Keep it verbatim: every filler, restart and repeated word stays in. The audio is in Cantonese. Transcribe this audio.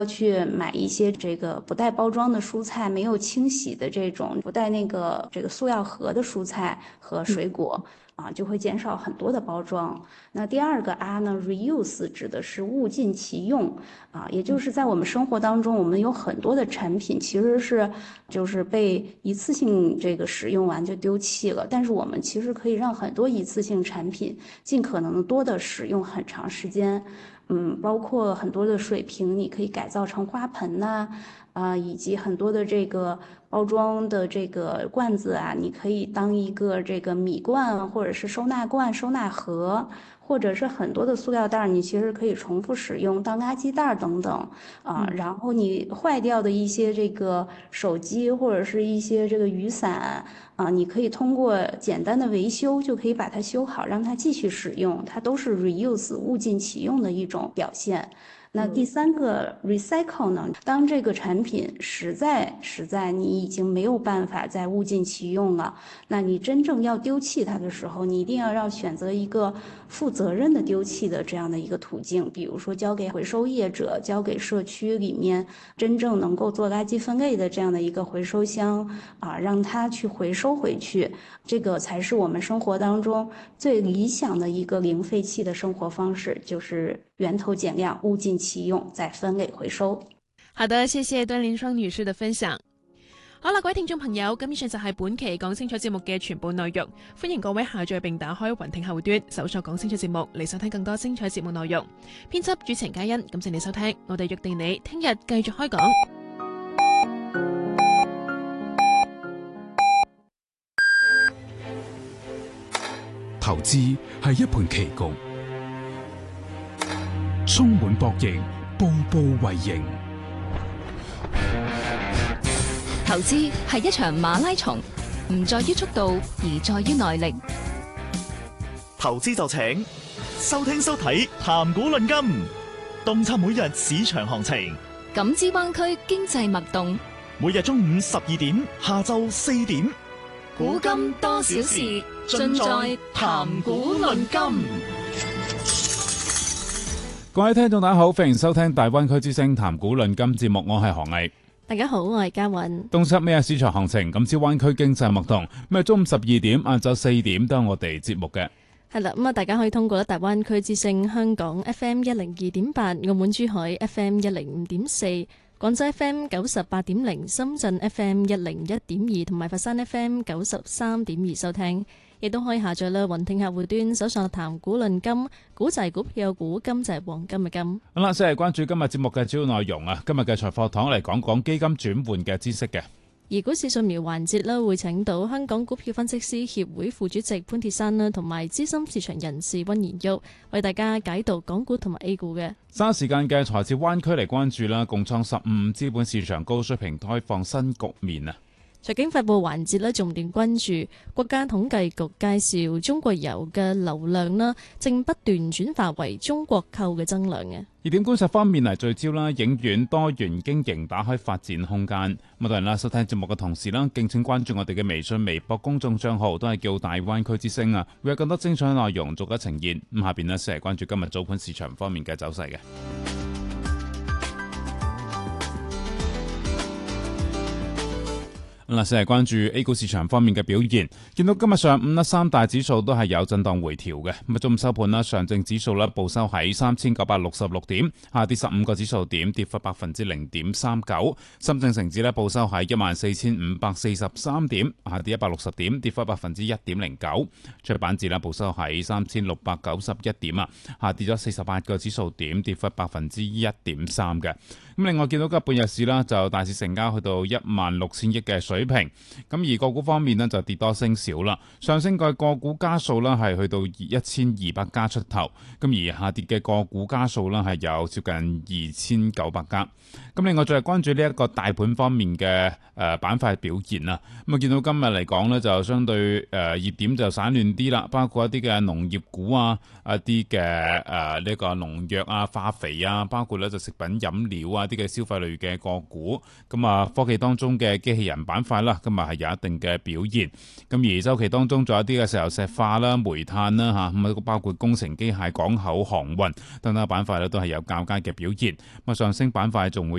去买一些这个不带包装的蔬菜，没有清洗的这种不带那个这个塑料盒的蔬菜和水果啊，就会减少很多的包装。那第二个 R 呢，reuse 指的是物尽其用啊，也就是在我们生活当中，我们有很多的产品其实是就是被一次性这个使用完就丢弃了，但是我们其实可以让很多一次性产品尽可能多的使用很长时间。嗯，包括很多的水瓶，你可以改造成花盆呐、啊，以及很多的这个包装的这个罐子啊，你可以当一个这个米罐，或者是收纳罐、收纳盒，或者是很多的塑料袋，你其实可以重复使用当垃圾袋等等啊。 嗯然后你坏掉的一些这个手机或者是一些这个雨伞。啊，你可以通过简单的维修就可以把它修好，让它继续使用，它都是 reuse 物尽其用的一种表现。那第嗯三个 recycle 呢？当这个产品实在实在你已经没有办法再物尽其用了，那你真正要丢弃它的时候，你一定要要选择一个负责任的丢弃的这样的一个途径，比如说交给回收业者，交给社区里面真正能够做垃圾分类的这样的一个回收箱啊，让它去回收回去，这个才是我们生活当中最理想的一个零废弃的生活方式，就是源头减量，物尽其用，再分类回收。 好的，謝謝段連霜女士嘅分享。好啦，各位聽眾朋友，咁以上就係本期講清楚節目嘅全部內容。歡迎各位下載並打開雲聽客戶端，搜索講清楚節目嚟收聽更多精彩節目內容。編輯主持人嘉欣，感謝你收聽，我哋約定你聽日繼續開講。 投資係一盤棋局，充滿博弈，步步為營。 投資係一場馬拉松，唔在於速度，而在於耐力。 投資就請收聽收睇談股論金，洞察每日市場行情， 感知灣區經濟脈動。 每日中午十二點，下晝四點， 古今多少事，盡在談股論金。 各位聽眾大家好，歡迎收聽大灣區之聲談股論金節目，我係何毅。 大家好，我係嘉韻。 洞察咩市場行情，咁知灣區經濟脈動。咁啊，中午十二點、晏晝四點都係我哋節目嘅。 係啦，咁啊，大家可以通過大灣區之聲香港 F M 一零二點八、澳門珠海 F M 一零五點四、廣州 F M 九十八點零、深圳 F M 一零一點二同埋佛山 F M 九十三點二收聽。亦都可以下載啦雲聽客戶端，搜索談股論金，股就係股票嘅股，金就係黃金嘅金。 好啦，先係關注今日節目嘅主要內容啊。今日嘅財貨堂嚟講講基金轉換嘅知識嘅。 而股市掃描環節啦，會請到香港股票分析師協會副主席潘鐵珊啦，同埋資深市場人士溫賢旭為大家解讀港股同埋 A 股嘅。 三時間嘅財智灣區嚟關注啦，共創十五資本市場高水平開放新局面啊！ 財經發佈環節咧，重點關注國家統計局介紹中國遊嘅流量啦，正不斷轉化為中國購嘅增量嘅。 熱點觀察方面嚟聚焦啦，影院多元經營打開發展空間。咁當然啦，收聽節目嘅同時啦，敬請關注我哋嘅微信、微博公眾帳號，都係叫大灣區之聲啊，會有更多精彩內容逐一呈現。咁下邊呢，先係關注今日早盤市場方面嘅走勢嘅。嗱，先係關注 A 股市場方面嘅表現，見到今日上午呢，三大指數都係有震盪回調嘅。咁啊，中午收盤啦，上證指數呢報收喺三千九百六十六點，下跌十五個指數點，跌幅百分之零點三九。深證成指呢報收喺一萬四千五百四十三點，下跌一百六十點，跌幅百分之一點零九。創業板指呢報收喺三千六百九十一點啊，下跌咗四十八個指數點，跌幅百分之一點三嘅。咁另外見到今日半日市啦，就大市成交去到一萬六千億嘅水平。咁而個股方面呢，就跌多升少啦，上升嘅個股家數啦係去到一千二百家出頭，咁而下跌嘅個股家數啦係有接近二千九百家。咁另外再係關注呢一個大盤方面嘅誒板塊表現啦。咁啊見到今日嚟講呢，就相對誒熱點就散亂啲啦，包括一啲嘅農業股啊，一啲嘅誒呢個農藥啊、化肥啊，包括咧就食品飲料啊啲嘅消費類嘅個股。咁啊科技當中嘅機器人板塊塊啦，今日係有一定嘅表現。咁而周期當中仲有啲嘅石油石化啦、煤炭啦嚇，咁啊包括工程機械、港口、航運等等板塊咧，都係有較佳嘅表現。咁啊上升板塊仲會